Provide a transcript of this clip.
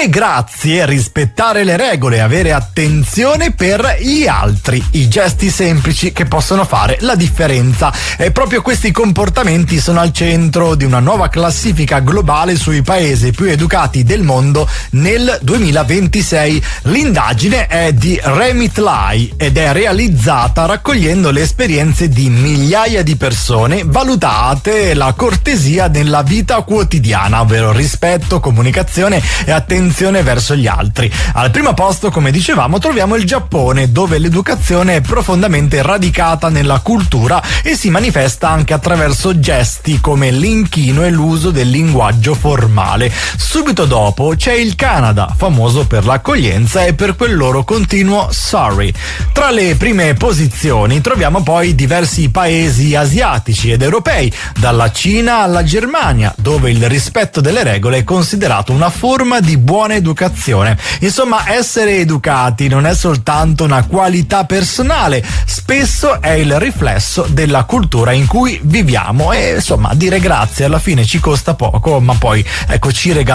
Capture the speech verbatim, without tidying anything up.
Dire grazie, rispettare le regole, avere attenzione per gli altri, i gesti semplici che possono fare la differenza. E proprio questi comportamenti sono al centro di una nuova classifica globale sui paesi più educati del mondo nel duemilaventisei. L'indagine è di Remitly ed è realizzata raccogliendo le esperienze di migliaia di persone, valutate la cortesia nella vita quotidiana, ovvero rispetto, comunicazione e attenzione verso gli altri. Al primo posto, come dicevamo, troviamo il Giappone, dove l'educazione è profondamente radicata nella cultura e si manifesta anche attraverso gesti come l'inchino e l'uso del linguaggio formale. Subito dopo c'è il Canada, famoso per l'accoglienza e per quel loro continuo sorry. Tra le prime posizioni troviamo poi diversi paesi asiatici ed europei, dalla Cina alla Germania, dove il rispetto delle regole è considerato una forma di buona educazione. Insomma, essere educati non è soltanto una qualità personale, spesso è il riflesso della cultura in cui viviamo e insomma dire grazie alla fine ci costa poco, ma poi ecco ci regala